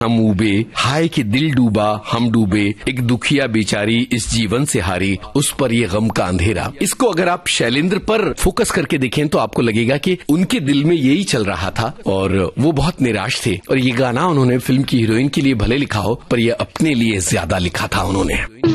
हम उबे, हाय कि दिल डूबा हम डूबे, एक दुखिया बेचारी इस जीवन से हारी, उस पर ये गम का अंधेरा। इसको अगर आप शैलेंद्र पर फोकस करके देखें तो आपको लगेगा कि उनके दिल में यही चल रहा था और वो बहुत निराश थे। और ये गाना उन्होंने फिल्म की हीरोइन के लिए भले लिखा हो, पर ये अपने लिए ज्यादा लिखा था उन्होंने।